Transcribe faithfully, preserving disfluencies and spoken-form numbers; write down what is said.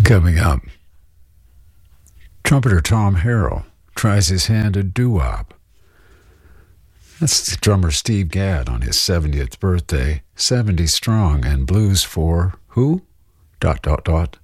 Coming up, trumpeter Tom Harrell tries his hand at doo-wop. That's drummer Steve Gadd on his seventieth birthday, seventy strong, and blues for who? Dot, dot, dot.